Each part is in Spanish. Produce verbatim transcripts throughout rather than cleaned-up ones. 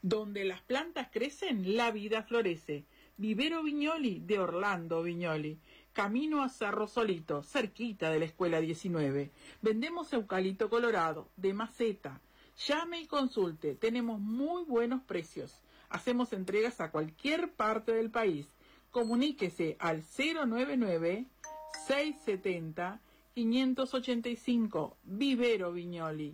Donde las plantas crecen, la vida florece. Vivero Viñoli de Orlando Viñoli. Camino a Cerro Solito, cerquita de la Escuela diecinueve. Vendemos eucalipto colorado, de maceta. Llame y consulte, tenemos muy buenos precios. Hacemos entregas a cualquier parte del país. Comuníquese al cero nueve nueve, seis siete cero, cinco ocho cinco. Vivero Viñoli.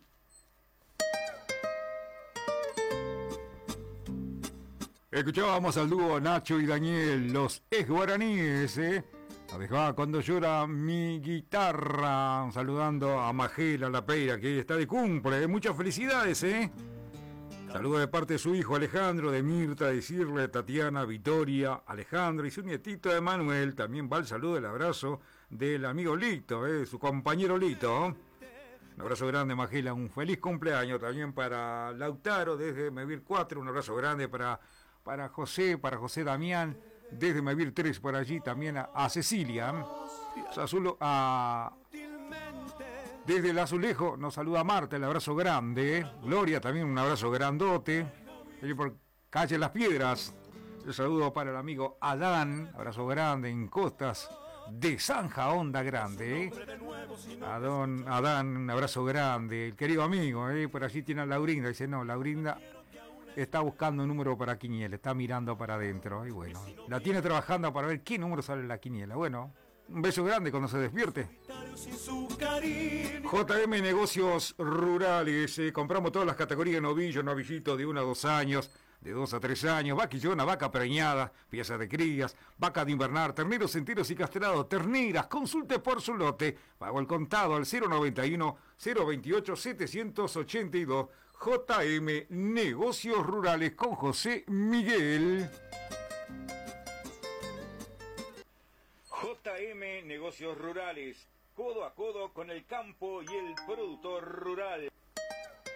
Escuchábamos al dúo Nacho y Daniel, los ex guaraníes, ¿eh? La dejaba cuando llora mi guitarra. Saludando a Magela La Peira, que está de cumple, ¿eh? Muchas felicidades, ¿eh? Saludos de parte de su hijo Alejandro, de Mirta, de Cirle, Tatiana, Vitoria, Alejandro y su nietito Emanuel. También va el saludo, el abrazo del amigo Lito, ¿eh? Su compañero Lito. Un abrazo grande, Magela, un feliz cumpleaños también para Lautaro desde Mevir cuatro, un abrazo grande para... para José, para José Damián, desde Mevir tres por allí, también a, a Cecilia, Azulo, a, desde el Azulejo nos saluda Marta, el abrazo grande, Gloria también un abrazo grandote, allí por Calle Las Piedras, el saludo para el amigo Adán, abrazo grande en Costas de Zanja, Onda Grande, ¿eh? a don Adán, un abrazo grande, el querido amigo, ¿eh? Por allí tiene a Laurinda, dice no, Laurinda está buscando un número para quiniela, está mirando para adentro, y bueno, la tiene trabajando para ver qué número sale en la quiniela. Bueno, un beso grande cuando se despierte. J M Negocios Rurales, eh, compramos todas las categorías de novillos, novillitos de uno a dos años, de dos a tres años, vaquillona, vaca preñada, piezas de crías, vaca de invernar, terneros enteros y castrados, terneras, consulte por su lote, pago el contado al cero noventa y uno, cero veintiocho, setecientos ochenta y dos, J M Negocios Rurales con José Miguel. J M Negocios Rurales, codo a codo con el campo y el productor rural.